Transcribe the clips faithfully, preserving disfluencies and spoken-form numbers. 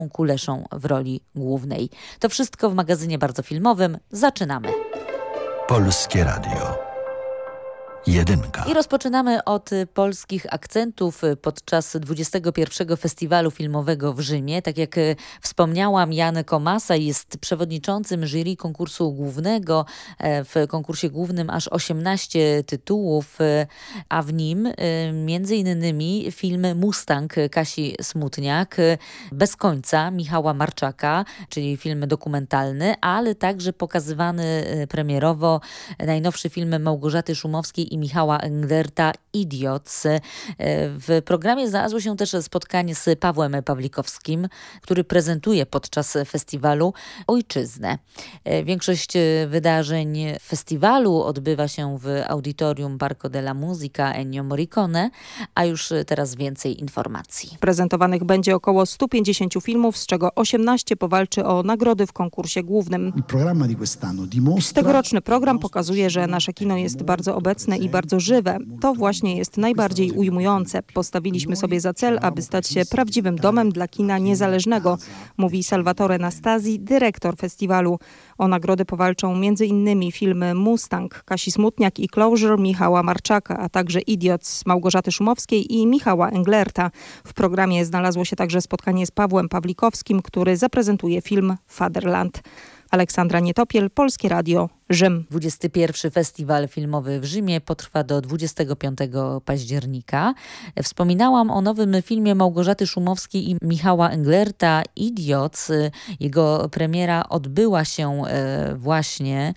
Kuleszą w roli głównej. To wszystko w magazynie Bardzo Filmowym. Zaczynamy. Polskie Radio. Jedynka. I rozpoczynamy od polskich akcentów podczas dwudziestego pierwszego Festiwalu Filmowego w Rzymie. Tak jak wspomniałam, Jan Komasa jest przewodniczącym jury konkursu głównego. W konkursie głównym aż osiemnaście tytułów, a w nim między innymi film Mustang Kasi Smutniak, Bez końca Michała Marczaka, czyli film dokumentalny, ale także pokazywany premierowo najnowszy film Małgorzaty Szumowskiej i Michała Englerta Idiots. W programie znalazło się też spotkanie z Pawłem Pawlikowskim, który prezentuje podczas festiwalu Ojczyznę. Większość wydarzeń festiwalu odbywa się w audytorium Parco della Musica Ennio Morricone, a już teraz więcej informacji. Prezentowanych będzie około stu pięćdziesięciu filmów, z czego osiemnaście powalczy o nagrody w konkursie głównym. Tegoroczny program pokazuje, że nasze kino jest bardzo obecne i bardzo żywe. To właśnie jest najbardziej ujmujące. Postawiliśmy sobie za cel, aby stać się prawdziwym domem dla kina niezależnego, mówi Salvatore Nastasi, dyrektor festiwalu. O nagrody powalczą między innymi filmy Mustang Kasi Smutniak i Closure Michała Marczaka, a także Idiots Małgorzaty Szumowskiej i Michała Englerta. W programie znalazło się także spotkanie z Pawłem Pawlikowskim, który zaprezentuje film Fatherland. Aleksandra Nietopiel, Polskie Radio, Rzym. dwudziesty pierwszy Festiwal Filmowy w Rzymie potrwa do dwudziestego piątego października. Wspominałam o nowym filmie Małgorzaty Szumowskiej i Michała Englerta Idiots. Jego premiera odbyła się właśnie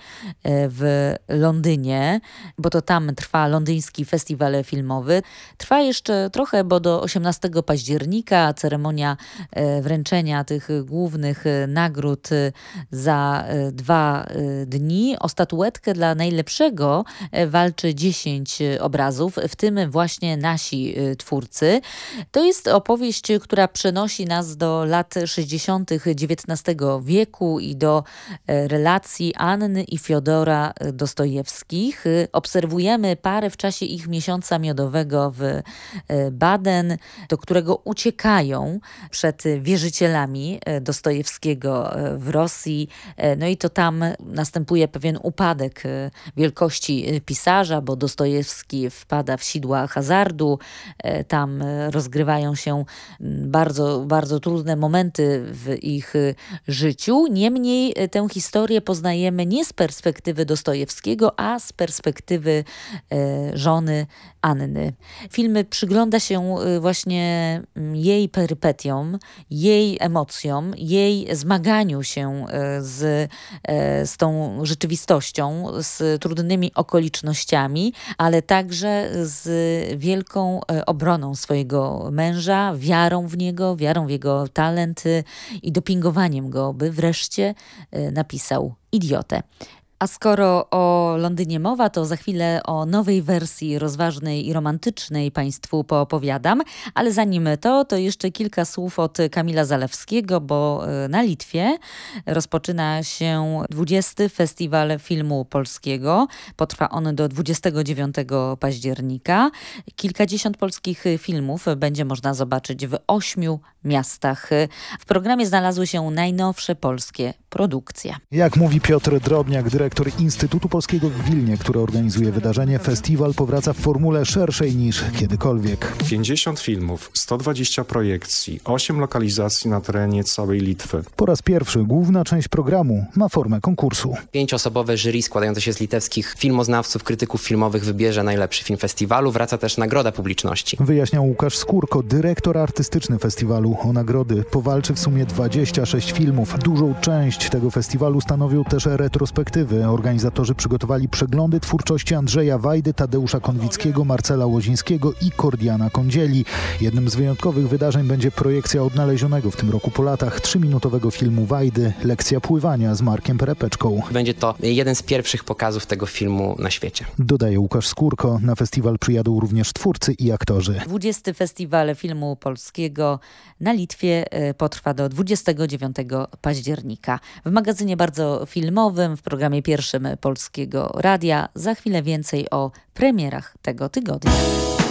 w Londynie, bo to tam trwa londyński festiwal filmowy. Trwa jeszcze trochę, bo do osiemnastego października ceremonia wręczenia tych głównych nagród za dwa dni. O statuetkę dla najlepszego walczy dziesięć obrazów, w tym właśnie nasi twórcy. To jest opowieść, która przenosi nas do lat sześćdziesiątych dziewiętnastego wieku i do relacji Anny i Fiodora Dostojewskich. Obserwujemy parę w czasie ich miesiąca miodowego w Baden, do którego uciekają przed wierzycielami Dostojewskiego w Rosji. No i to tam następuje pewien upadek wielkości pisarza, bo Dostojewski wpada w sidła hazardu. Tam rozgrywają się bardzo, bardzo trudne momenty w ich życiu. Niemniej tę historię poznajemy nie z perspektywy Dostojewskiego, a z perspektywy żony Anny. Film przygląda się właśnie jej perypetiom, jej emocjom, jej zmaganiu się z, z tą rzeczywistością, z trudnymi okolicznościami, ale także z wielką obroną swojego męża, wiarą w niego, wiarą w jego talent i dopingowaniem go, by wreszcie napisał Idiotę. A skoro o Londynie mowa, to za chwilę o nowej wersji rozważnej i romantycznej Państwu poopowiadam, ale zanim to, to jeszcze kilka słów od Kamila Zalewskiego, bo na Litwie rozpoczyna się dwudziesty Festiwal Filmu Polskiego. Potrwa on do dwudziestego dziewiątego października. Kilkadziesiąt polskich filmów będzie można zobaczyć w ośmiu miastach. W programie znalazły się najnowsze polskie produkcje. Jak mówi Piotr Drobniak, dyrektor Instytutu Polskiego w Wilnie, który organizuje wydarzenie, festiwal powraca w formule szerszej niż kiedykolwiek. pięćdziesiąt filmów, sto dwadzieścia projekcji, osiem lokalizacji na terenie całej Litwy. Po raz pierwszy główna część programu ma formę konkursu. Pięcioosobowe jury składające się z litewskich filmoznawców, krytyków filmowych wybierze najlepszy film festiwalu. Wraca też nagroda publiczności. Wyjaśniał Łukasz Skórko, dyrektor artystyczny festiwalu. O nagrody powalczy w sumie dwadzieścia sześć filmów. Dużą część tego festiwalu stanowią też retrospektywy. Organizatorzy przygotowali przeglądy twórczości Andrzeja Wajdy, Tadeusza Konwickiego, Marcela Łozińskiego i Kordiana Kądzieli. Jednym z wyjątkowych wydarzeń będzie projekcja odnalezionego w tym roku po latach trzyminutowego filmu Wajdy Lekcja pływania z Markiem Perepeczką. Będzie to jeden z pierwszych pokazów tego filmu na świecie. Dodaje Łukasz Skórko. Na festiwal przyjadą również twórcy i aktorzy. dwudziesty Festiwal Filmu Polskiego na Litwie potrwa do dwudziestego dziewiątego października. W magazynie Bardzo Filmowym, w programie pierwszym Polskiego Radia, za chwilę więcej o premierach tego tygodnia.